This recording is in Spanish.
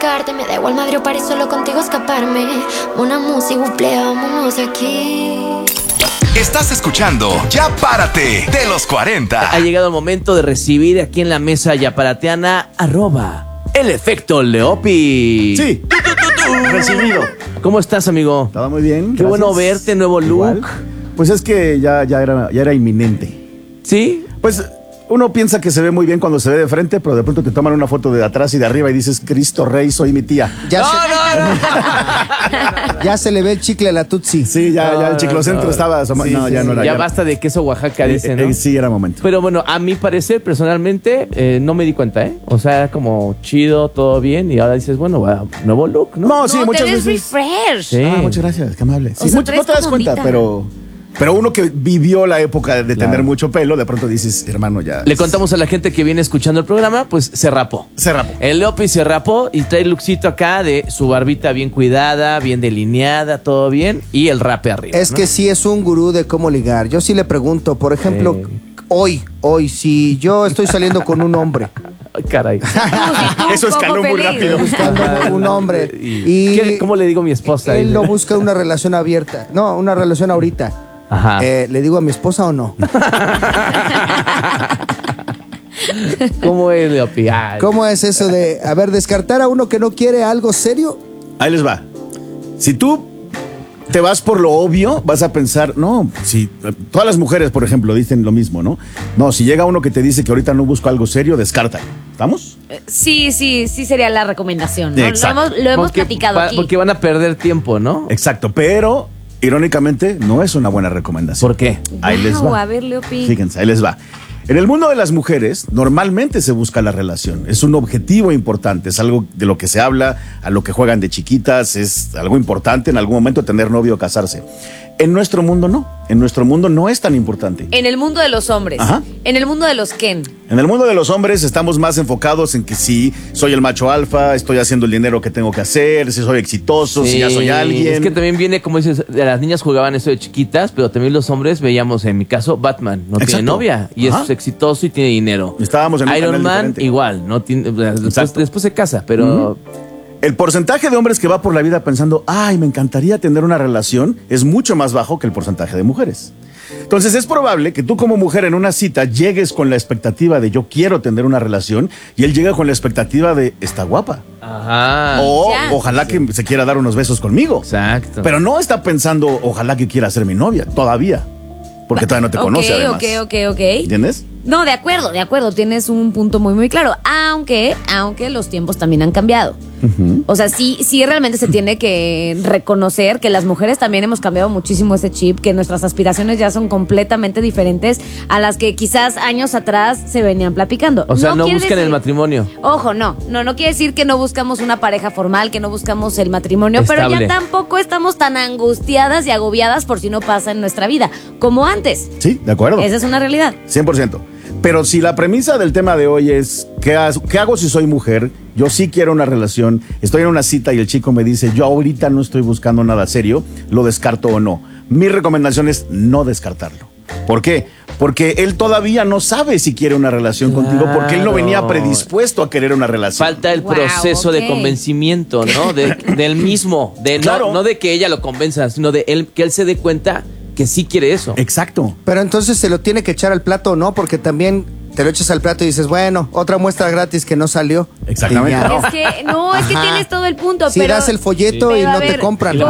explicarte. Me da igual madre o París, solo contigo escaparme. Una música, buple, vámonos de aquí. Estás escuchando Ya Párate de los 40. Ha llegado el momento de recibir aquí en la mesa yaparateana @el efecto Leopi. Sí, recibido. ¿Cómo estás, amigo? Estaba muy bien. Qué gracias. bueno verte, nuevo look. Igual. Pues es que ya era inminente. ¿Sí? Pues uno piensa que se ve muy bien cuando se ve de frente, pero de pronto te toman una foto de atrás y de arriba y dices, Cristo Rey, soy mi tía. Ya se le ve el chicle a la Tutsi. Sí, ya el chiclocentro estaba asomado. Sí, no, ya sí, no era. ya basta de queso Oaxaca, dicen, ¿no? Sí, era momento. Pero bueno, a mi parecer, personalmente, no me di cuenta, ¿eh? O sea, como chido, todo bien, y ahora dices, bueno, nuevo look, ¿no? No, sí, No, muchas te ves veces. refresh. Sí. Muchas gracias, qué amable. Sí, O sea, no te traes das como cuenta, ondita. pero uno que vivió la época de Claro. tener mucho pelo, de pronto dices, hermano, ya. Le contamos a la gente que viene escuchando el programa, pues se rapó. Se rapó. El Leopi se rapó y trae el lookcito acá de su barbita bien cuidada, bien delineada, todo bien, y el rape arriba. Es ¿no? que sí es un gurú de cómo ligar. Yo sí le pregunto, por ejemplo, hoy, si yo estoy saliendo con un hombre, Ay, caray. Eso escaló muy rápido. buscando un hombre, ¿Qué- ¿Cómo le digo a mi esposa? él no busca una relación abierta, no, una relación ahorita. Ajá. ¿Le digo a mi esposa o no? ¿Cómo es, Leopi? Ay. ¿Cómo es eso de, a ver, descartar a uno que no quiere algo serio? Ahí les va. Si tú te vas por lo obvio, vas a pensar, no, si todas las mujeres, por ejemplo, dicen lo mismo, ¿no? No, si llega uno que te dice que ahorita no busco algo serio, descarta. ¿Estamos? Sí sería la recomendación, ¿no? Exacto. Lo hemos Porque platicado aquí. Porque van a perder tiempo, ¿no? Exacto, pero irónicamente no es una buena recomendación. ¿Por qué? Ahí les Wow, va. a ver, Leopi. Fíjense, ahí les va. En el mundo de las mujeres, normalmente se busca la relación. Es un objetivo importante, es algo de lo que se habla, a lo que juegan de chiquitas, es algo importante en algún momento tener novio o casarse. En nuestro mundo no. En nuestro mundo no es tan importante. En el mundo de los hombres. Ajá. En el mundo de los Ken. En el mundo de los hombres estamos más enfocados en que si soy el macho alfa, estoy haciendo el dinero que tengo que hacer, si soy exitoso, si ya soy alguien. Es que también viene, como dices, las niñas jugaban eso de chiquitas, pero también los hombres veíamos, en mi caso, Batman no tiene Exacto. novia y Ajá. es exitoso y tiene dinero. Estábamos en un Iron canal Man diferente. igual, no tiene, Exacto. después se casa, pero El porcentaje de hombres que va por la vida pensando, ay, me encantaría tener una relación, es mucho más bajo que el porcentaje de mujeres. Entonces es probable que tú como mujer en una cita llegues con la expectativa de yo quiero tener una relación y él llega con la expectativa de está guapa. ajá. O Ya. ojalá que se quiera dar unos besos conmigo. Exacto. Pero no está pensando ojalá que quiera ser mi novia, todavía. Porque todavía no te conoce además. Ok. ¿Entiendes? No, de acuerdo, tienes un punto muy claro, aunque los tiempos también han cambiado. O sea, sí realmente se tiene que reconocer que las mujeres también hemos cambiado muchísimo ese chip, que nuestras aspiraciones ya son completamente diferentes a las que quizás años atrás se venían platicando. O sea, no quiere buscan el decir- matrimonio. Ojo, no quiere decir que no buscamos una pareja formal, que no buscamos el matrimonio, pero Estable. ya tampoco estamos tan angustiadas y agobiadas por si no pasa en nuestra vida, como antes. Sí, de acuerdo. Esa es una realidad. 100%. Pero si la premisa del tema de hoy es ¿qué hago si soy mujer? Yo sí quiero una relación, estoy en una cita y el chico me dice yo ahorita no estoy buscando nada serio, ¿lo descarto o no? Mi recomendación es no descartarlo. ¿Por qué? Porque él todavía no sabe si quiere una relación contigo, porque él no venía predispuesto a querer una relación. Falta el Wow, proceso de ok. convencimiento, ¿no? Del mismo. Claro. No de que ella lo convenza, sino de él, que él se dé cuenta que sí quiere eso. Exacto. Pero entonces se lo tiene que echar al plato o no, porque también te lo echas al plato y dices, bueno, otra muestra gratis que no salió. Exactamente. Y ya. No. Es que Ajá. tienes todo el punto, Si pero das el folleto pero y a no te ver, compran.